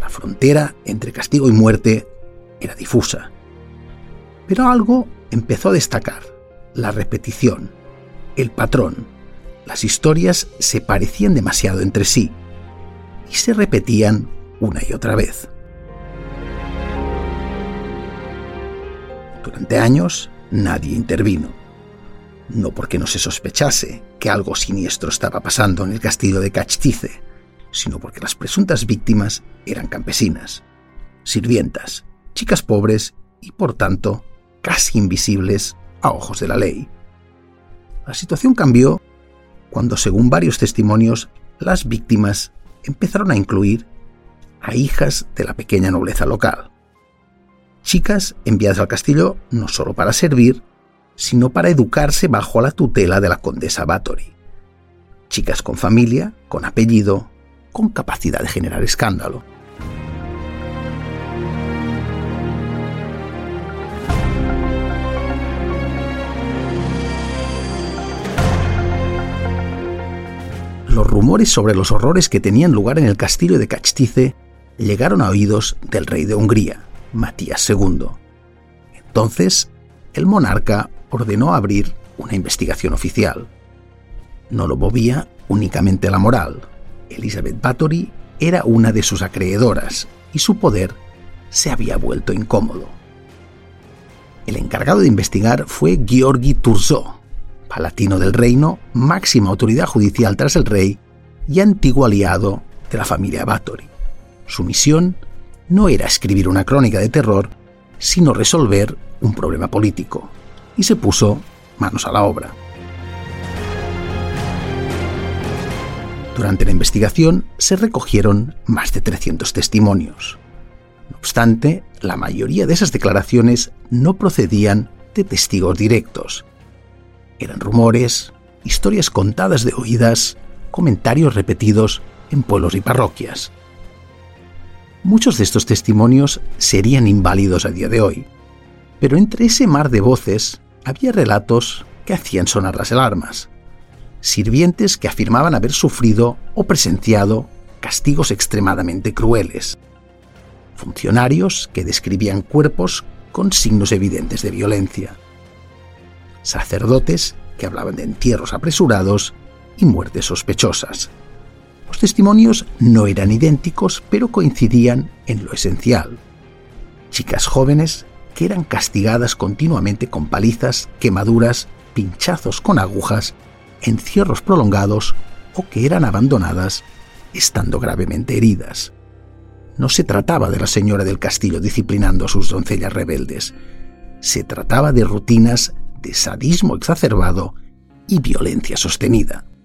La frontera entre castigo y muerte era difusa. Pero algo empezó a destacar: la repetición, el patrón. Las historias se parecían demasiado entre sí y se repetían una y otra vez. Durante años nadie intervino. No porque no se sospechase que algo siniestro estaba pasando en el castillo de Cachthize, sino porque las presuntas víctimas eran campesinas, sirvientas, chicas pobres y, por tanto, casi invisibles a ojos de la ley. La situación cambió cuando, según varios testimonios, las víctimas empezaron a incluir a hijas de la pequeña nobleza local. Chicas enviadas al castillo no solo para servir, sino para educarse bajo la tutela de la condesa Bathory. Chicas con familia, con apellido, con capacidad de generar escándalo. Los rumores sobre los horrores que tenían lugar en el castillo de Cachthize llegaron a oídos del rey de Hungría, Matías II. Entonces, el monarca ordenó abrir una investigación oficial. No lo movía únicamente la moral. Elizabeth Bathory era una de sus acreedoras y su poder se había vuelto incómodo. El encargado de investigar fue Georgi Thurzó, palatino del reino, máxima autoridad judicial tras el rey y antiguo aliado de la familia Bathory. Su misión no era escribir una crónica de terror, sino resolver un problema político, y se puso manos a la obra. Durante la investigación se recogieron más de 300 testimonios. No obstante, la mayoría de esas declaraciones no procedían de testigos directos. Eran rumores, historias contadas de oídas, comentarios repetidos en pueblos y parroquias. Muchos de estos testimonios serían inválidos a día de hoy, pero entre ese mar de voces había relatos que hacían sonar las alarmas. Sirvientes que afirmaban haber sufrido o presenciado castigos extremadamente crueles. Funcionarios que describían cuerpos con signos evidentes de violencia. Sacerdotes que hablaban de entierros apresurados y muertes sospechosas. Los testimonios no eran idénticos, pero coincidían en lo esencial. Chicas jóvenes que eran castigadas continuamente con palizas, quemaduras, pinchazos con agujas, encierros prolongados o que eran abandonadas estando gravemente heridas. No se trataba de la señora del castillo disciplinando a sus doncellas rebeldes. Se trataba de rutinas de sadismo exacerbado y violencia sostenida.